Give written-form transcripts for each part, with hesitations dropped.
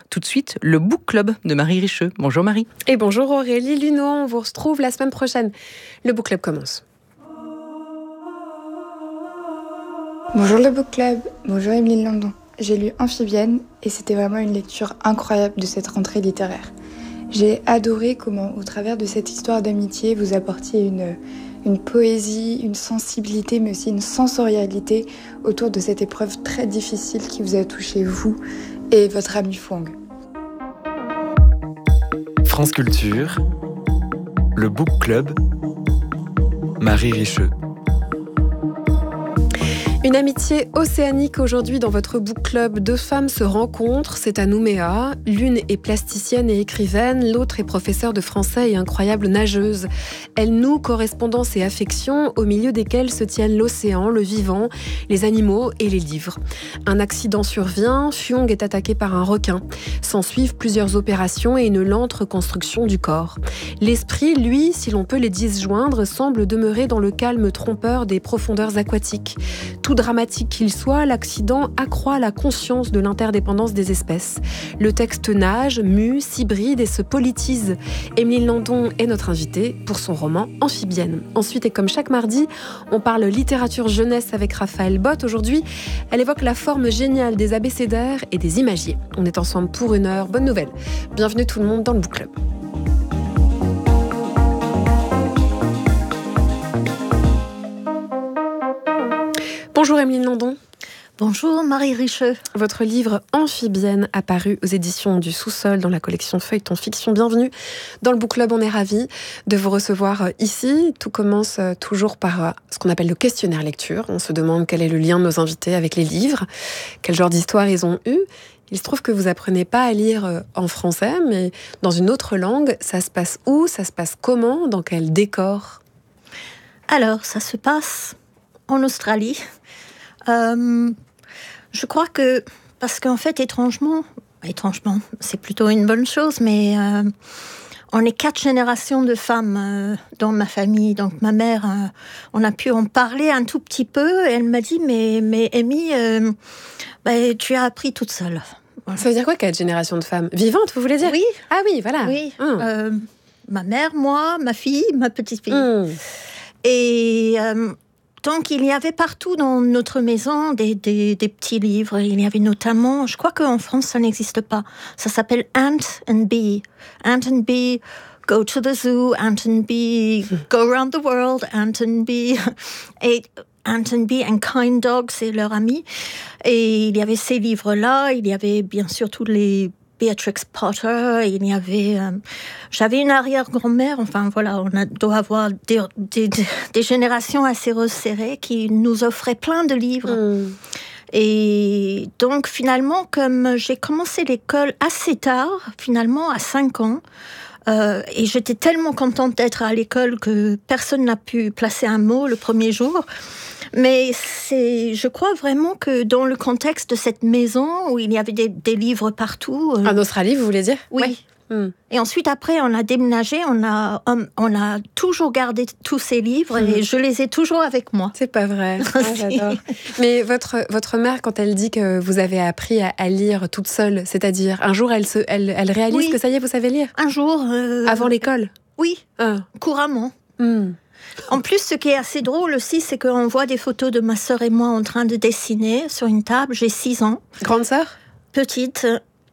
Tout de suite, le Book Club de Marie Richeux. Bonjour Marie. Et bonjour Aurélie Luneau, on vous retrouve la semaine prochaine. Le Book Club commence. Bonjour le Book Club, bonjour Emeline Landon. J'ai lu Amphibienne et c'était vraiment une lecture incroyable de cette rentrée littéraire. J'ai adoré comment, au travers de cette histoire d'amitié, vous apportiez une poésie, une sensibilité, mais aussi une sensorialité autour de cette épreuve très difficile qui vous a touché, vous et votre ami Fouang. France Culture, le Book Club, Marie Richeux. Une amitié océanique aujourd'hui dans votre book club. Deux femmes se rencontrent, c'est à Nouméa. L'une est plasticienne et écrivaine, l'autre est professeure de français et incroyable nageuse. Elles nouent correspondance et affection au milieu desquelles se tiennent l'océan, le vivant, les animaux et les livres. Un accident survient, Fouang est attaqué par un requin. S'ensuivent plusieurs opérations et une lente reconstruction du corps. L'esprit, lui, si l'on peut les disjoindre, semble demeurer dans le calme trompeur des profondeurs aquatiques. Tout dramatique qu'il soit, l'accident accroît la conscience de l'interdépendance des espèces. Le texte nage, mue, s'hybride et se politise. Emeline Landon est notre invitée pour son roman Amphibienne. Ensuite, et comme chaque mardi, on parle littérature jeunesse avec Raphaël Bott. Aujourd'hui, elle évoque la forme géniale des abécédaires et des imagiers. On est ensemble pour 1 heure. Bonne nouvelle. Bienvenue tout le monde dans le Book Club. Bonjour Emeline Landon. Bonjour Marie Richeux. Votre livre Amphibienne apparu aux éditions du Sous-Sol dans la collection Feuilleton Fiction. Bienvenue dans le Book Club, on est ravis de vous recevoir ici. Tout commence toujours par ce qu'on appelle le questionnaire lecture. On se demande quel est le lien de nos invités avec les livres, quel genre d'histoire ils ont eu. Il se trouve que vous apprenez pas à lire en français, mais dans une autre langue. Ça se passe où ? Ça se passe comment ? Dans quel décor ? Alors, ça se passe en Australie. Je crois que, parce qu'en fait, étrangement, c'est plutôt une bonne chose, mais on est 4 générations de femmes dans ma famille. Donc ma mère, on a pu en parler un tout petit peu. Et elle m'a dit, mais Amy, tu as appris toute seule. Voilà. Ça veut dire quoi, 4 générations de femmes vivantes, vous voulez dire ? Oui. Ah oui, voilà. Oui. Ma mère, moi, ma fille, ma petite-fille. Et donc, il y avait partout dans notre maison des petits livres. Il y avait notamment, je crois qu'en France, ça n'existe pas. Ça s'appelle Ant and Bee. Ant and Bee, go to the zoo. Ant and Bee, go around the world. Ant and Bee. Et Ant and Bee and Kind Dog, c'est leur ami. Et il y avait ces livres-là. Il y avait bien sûr tous les Beatrix Potter, il y avait... j'avais une arrière-grand-mère, enfin voilà, doit avoir des générations assez resserrées qui nous offraient plein de livres. Et donc finalement, comme j'ai commencé l'école assez tard, finalement à 5 ans, et j'étais tellement contente d'être à l'école que personne n'a pu placer un mot le premier jour. Mais je crois vraiment que dans le contexte de cette maison où il y avait des livres partout... En Australie, vous voulez dire ? Oui. Ouais. Et ensuite, après, on a déménagé, on a toujours gardé tous ces livres et je les ai toujours avec moi. C'est pas vrai. Ah, j'adore. Mais votre mère, quand elle dit que vous avez appris à lire toute seule, c'est-à-dire un jour, elle réalise que ça y est, vous savez lire ? Un jour... Avant l'école ? Oui, couramment. En plus, ce qui est assez drôle aussi, c'est qu'on voit des photos de ma sœur et moi en train de dessiner sur une table. J'ai 6 ans. Grande sœur ? Petite.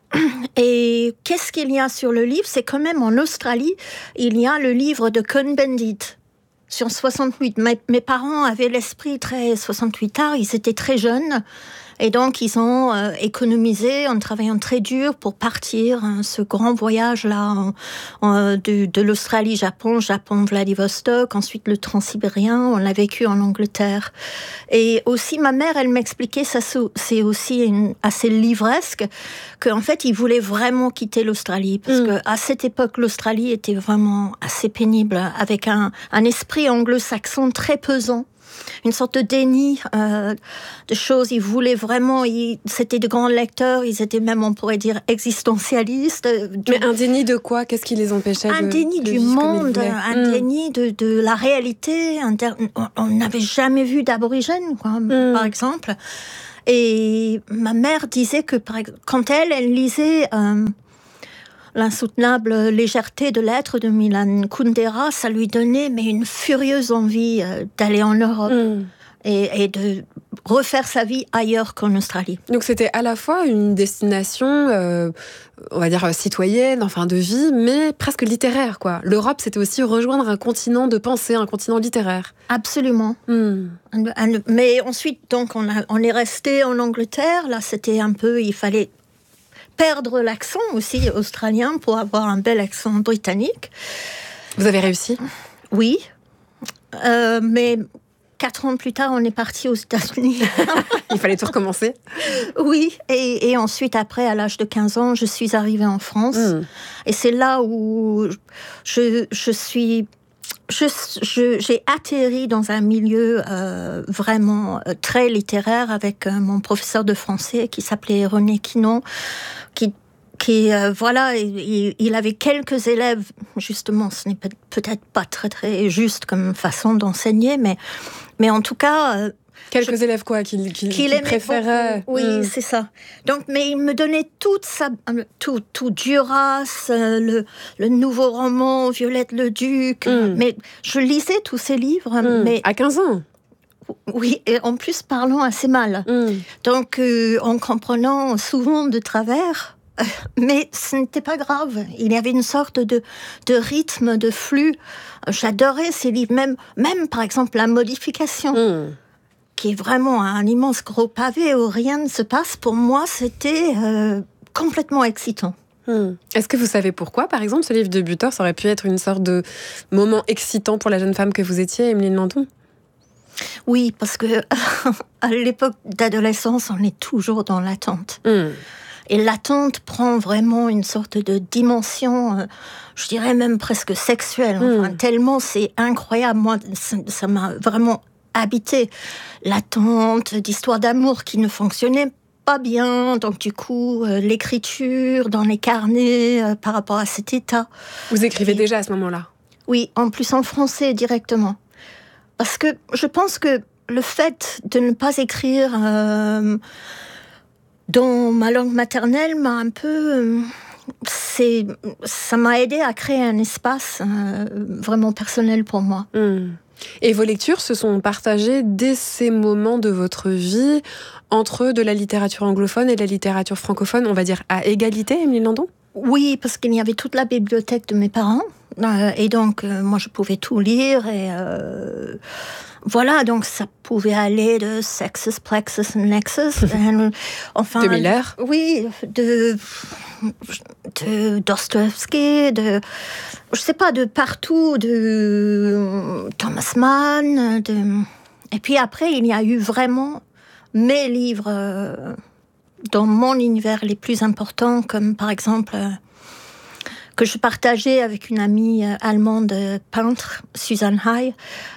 Et qu'est-ce qu'il y a sur le livre ? C'est quand même en Australie, il y a le livre de Cohn-Bendit sur 68. Mes parents avaient l'esprit très 68 tard, ils étaient très jeunes. Et donc, ils ont économisé en travaillant très dur pour partir, ce grand voyage-là de l'Australie-Japon, Japon-Vladivostok, ensuite le Transsibérien, on l'a vécu en Angleterre. Et aussi, ma mère, elle m'expliquait, ça c'est aussi assez livresque, qu'en fait, ils voulaient vraiment quitter l'Australie. Parce qu'à cette époque, l'Australie était vraiment assez pénible, avec un esprit anglo-saxon très pesant. Une sorte de déni de choses. Ils voulaient vraiment... C'était de grands lecteurs. Ils étaient même, on pourrait dire, existentialistes. Mais un déni de quoi ? Qu'est-ce qui les empêchait Un déni du monde, un déni de la réalité. On n'avait jamais vu d'aborigènes, par exemple. Et ma mère disait que quand elle lisait L'insoutenable légèreté de l'être de Milan Kundera, ça lui donnait une furieuse envie d'aller en Europe et de refaire sa vie ailleurs qu'en Australie. Donc c'était à la fois une destination, on va dire citoyenne, enfin de vie, mais presque littéraire, quoi. L'Europe, c'était aussi rejoindre un continent de pensée, un continent littéraire. Absolument. Mais ensuite, donc, on est resté en Angleterre. Là, c'était un peu, il fallait perdre l'accent aussi australien pour avoir un bel accent britannique. Vous avez réussi ? Oui, mais 4 ans plus tard, on est parti aux États-Unis. Il fallait tout recommencer ? Oui, et ensuite, après, à l'âge de 15 ans, je suis arrivée en France. Et c'est là où j'ai atterri dans un milieu vraiment très littéraire avec mon professeur de français qui s'appelait René Quinon, qui voilà, il avait quelques élèves, justement, ce n'est peut-être pas très très juste comme façon d'enseigner, mais en tout cas... Quelques élèves quoi, qu'il préférait. Oui, c'est ça. Donc, mais il me donnait tout Duras, le nouveau roman, Violette le Duc. Mais je lisais tous ces livres. Mais à 15 ans. Oui, et en plus parlant assez mal. Donc, en comprenant souvent de travers. Mais ce n'était pas grave. Il y avait une sorte de rythme, de flux. J'adorais ces livres. Même par exemple, La Modification. Qui est vraiment un immense gros pavé où rien ne se passe, pour moi, c'était complètement excitant. Est-ce que vous savez pourquoi, par exemple, ce livre de Butor, ça aurait pu être une sorte de moment excitant pour la jeune femme que vous étiez, Emeline Landon ? Oui, parce que à l'époque d'adolescence, on est toujours dans l'attente. Et l'attente prend vraiment une sorte de dimension, je dirais même presque sexuelle. Enfin, tellement c'est incroyable. Moi, ça m'a vraiment habité. L'attente d'histoires d'amour qui ne fonctionnaient pas bien. Donc du coup, l'écriture dans les carnets par rapport à cet état. Vous écrivez déjà à ce moment-là ? Oui, en plus en français directement. Parce que je pense que le fait de ne pas écrire dans ma langue maternelle m'a un peu... ça m'a aidé à créer un espace vraiment personnel pour moi. Et vos lectures se sont partagées dès ces moments de votre vie entre de la littérature anglophone et de la littérature francophone, on va dire à égalité, Emeline Landon ? Oui, parce qu'il y avait toute la bibliothèque de mes parents. Et donc, moi, je pouvais tout lire. Et voilà, donc ça pouvait aller de Sexus, Plexus and Nexus. Enfin, de Miller ? Oui, de Dostoevsky, je sais pas, de partout, de Thomas Mann. Et puis après, il y a eu vraiment mes livres dans mon univers les plus importants, comme par exemple... que je partageais avec une amie allemande peintre, Susanne Hay,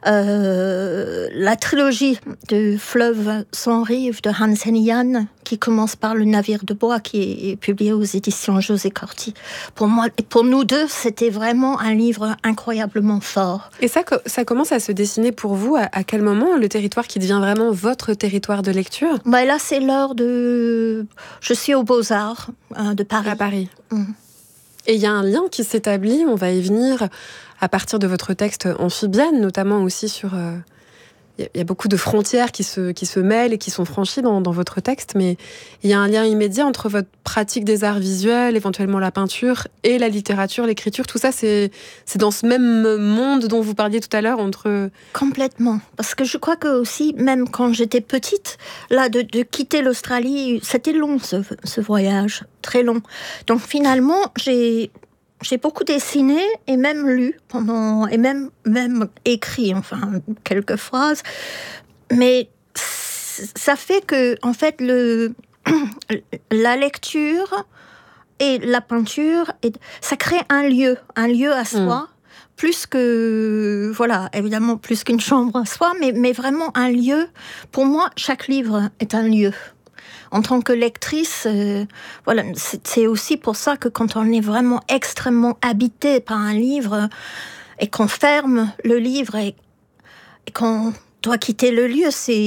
la trilogie de Fleuve sans rive de Hans Hennigan, qui commence par Le navire de bois, qui est publié aux éditions José Corti. Pour moi, et pour nous deux, c'était vraiment un livre incroyablement fort. Et ça commence à se dessiner pour vous à quel moment, le territoire qui devient vraiment votre territoire de lecture ? Là, c'est l'heure de... Je suis aux Beaux-Arts de Paris. À Paris. Et il y a un lien qui s'établit, on va y venir, à partir de votre texte Amphibienne, notamment aussi sur... Il y a beaucoup de frontières qui se mêlent et qui sont franchies dans votre texte, mais il y a un lien immédiat entre votre pratique des arts visuels, éventuellement la peinture, et la littérature, l'écriture. Tout ça, c'est dans ce même monde dont vous parliez tout à l'heure, entre... Complètement. Parce que je crois que aussi, même quand j'étais petite, là, de quitter l'Australie, c'était long, ce voyage, très long. Donc finalement, j'ai beaucoup dessiné et même lu et même écrit, enfin, quelques phrases. Mais ça fait que, en fait, la lecture et la peinture, ça crée un lieu à soi, plus que, voilà, évidemment, plus qu'une chambre à soi, mais vraiment un lieu. Pour moi, chaque livre est un lieu. En tant que lectrice, voilà, c'est aussi pour ça que quand on est vraiment extrêmement habité par un livre et qu'on ferme le livre et qu'on doit quitter le lieu, c'est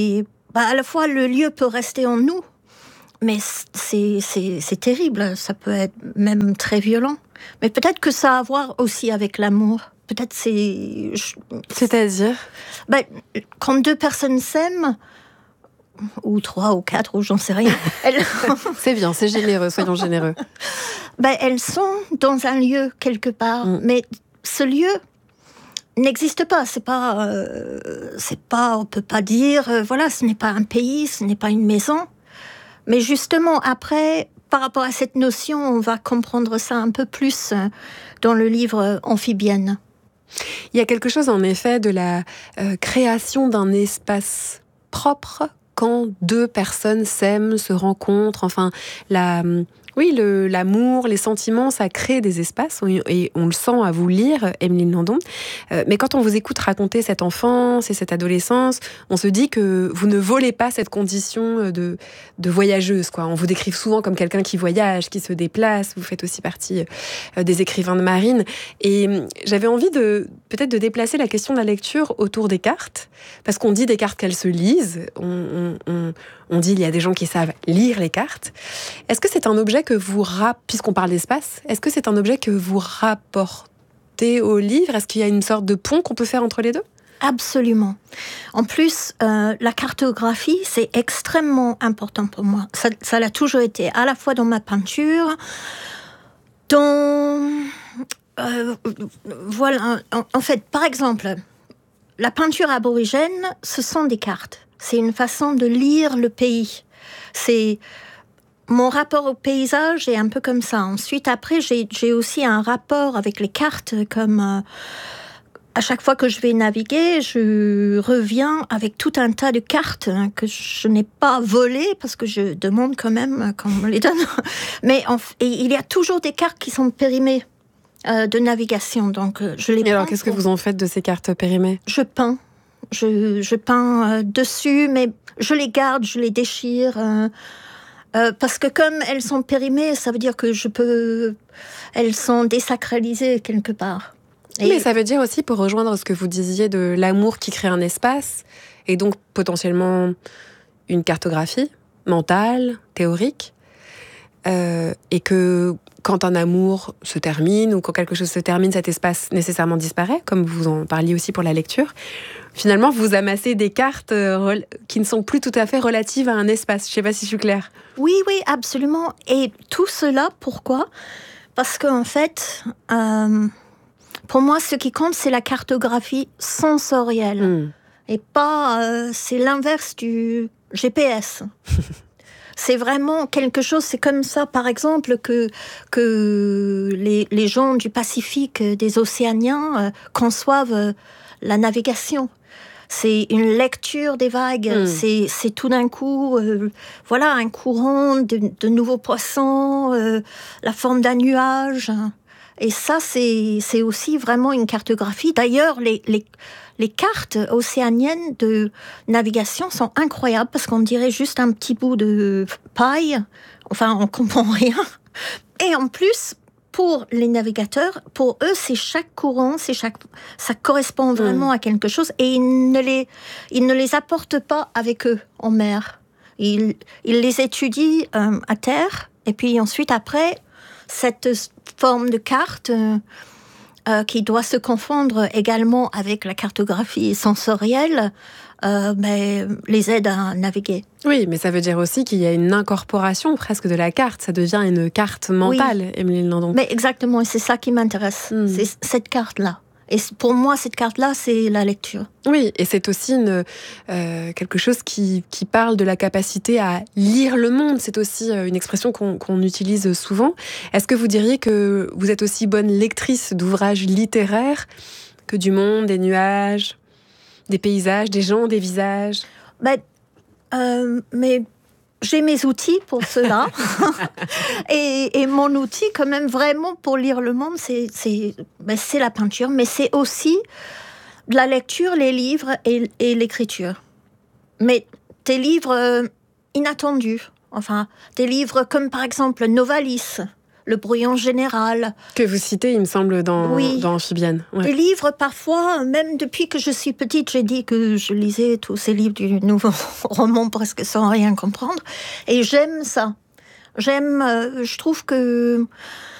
à la fois le lieu peut rester en nous, mais c'est terrible, ça peut être même très violent. Mais peut-être que ça a à voir aussi avec l'amour. Peut-être C'est-à-dire quand deux personnes s'aiment, ou 3 ou 4, ou j'en sais rien. C'est bien, c'est généreux, soyons généreux. Elles sont dans un lieu quelque part, mais ce lieu n'existe pas. C'est pas, on peut pas dire, ce n'est pas un pays, ce n'est pas une maison. Mais justement, après, par rapport à cette notion, on va comprendre ça un peu plus dans le livre Amphibienne. Il y a quelque chose, en effet, de la création d'un espace propre quand deux personnes s'aiment, se rencontrent. Enfin, l'amour, les sentiments, ça crée des espaces, et on le sent à vous lire, Emeline Landon. Mais quand on vous écoute raconter cette enfance et cette adolescence, on se dit que vous ne volez pas cette condition de voyageuse, quoi. On vous décrit souvent comme quelqu'un qui voyage, qui se déplace. Vous faites aussi partie des écrivains de marine. Et j'avais envie peut-être de déplacer la question de la lecture autour des cartes, parce qu'on dit des cartes qu'elles se lisent. On dit il y a des gens qui savent lire les cartes. Est-ce que c'est un objet que puisqu'on parle d'espace, est-ce que c'est un objet que vous rapportez au livre ? Est-ce qu'il y a une sorte de pont qu'on peut faire entre les deux ? Absolument. En plus, la cartographie, c'est extrêmement important pour moi. Ça l'a toujours été, à la fois dans ma peinture, en fait, par exemple, la peinture aborigène, ce sont des cartes. C'est une façon de lire le pays. Mon rapport au paysage est un peu comme ça. Ensuite, après, j'ai aussi un rapport avec les cartes, comme à chaque fois que je vais naviguer, je reviens avec tout un tas de cartes que je n'ai pas volées, parce que je demande quand même qu'on me les donne. Mais il y a toujours des cartes qui sont périmées de navigation, donc je les prends. Et alors, qu'est-ce que vous en faites de ces cartes périmées ? Je peins. Je peins dessus, mais je les garde, je les déchire, parce que comme elles sont périmées, ça veut dire que elles sont désacralisées quelque part. Mais ça veut dire aussi, pour rejoindre ce que vous disiez de l'amour qui crée un espace, et donc potentiellement une cartographie mentale, théorique, et que quand un amour se termine, ou quand quelque chose se termine, cet espace nécessairement disparaît, comme vous en parliez aussi pour la lecture. Finalement, vous amassez des cartes qui ne sont plus tout à fait relatives à un espace. Je ne sais pas si je suis claire. Oui, absolument. Et tout cela, pourquoi ? Parce qu'en fait, pour moi, ce qui compte, c'est la cartographie sensorielle. Et pas... c'est l'inverse du GPS. C'est vraiment quelque chose, c'est comme ça, par exemple, que les gens du Pacifique, des Océaniens, conçoivent la navigation. C'est une lecture des vagues, c'est tout d'un coup, un courant de nouveaux poissons, la forme d'un nuage. Et ça, c'est aussi vraiment une cartographie. D'ailleurs, les cartes océaniennes de navigation sont incroyables, parce qu'on dirait juste un petit bout de paille. Enfin, on comprend rien. Et en plus, pour les navigateurs, pour eux, c'est chaque courant, ça correspond vraiment à quelque chose, et ils ne les apportent pas avec eux en mer. Ils les étudient à terre, et puis ensuite, après, cette forme de carte qui doit se confondre également avec la cartographie sensorielle, les aide à naviguer. Oui, mais ça veut dire aussi qu'il y a une incorporation presque de la carte. Ça devient une carte mentale, Emeline Landon. Mais exactement, et c'est ça qui m'intéresse. C'est cette carte-là. Et pour moi, cette carte-là, c'est la lecture. Oui, et c'est aussi quelque chose qui parle de la capacité à lire le monde. C'est aussi une expression qu'on utilise souvent. Est-ce que vous diriez que vous êtes aussi bonne lectrice d'ouvrages littéraires que du monde, des nuages, des paysages, des gens, des visages ? Mais j'ai mes outils pour cela. et mon outil, quand même, vraiment, pour lire le monde, c'est la peinture, mais c'est aussi de la lecture, les livres et l'écriture. Mais des livres inattendus. Enfin, des livres comme, par exemple, Novalis, le brouillon général. Que vous citez, il me semble, dans Amphibienne. Ouais. Des livres, parfois, même depuis que je suis petite, j'ai dit que je lisais tous ces livres du nouveau roman presque sans rien comprendre. Et j'aime ça. Je trouve que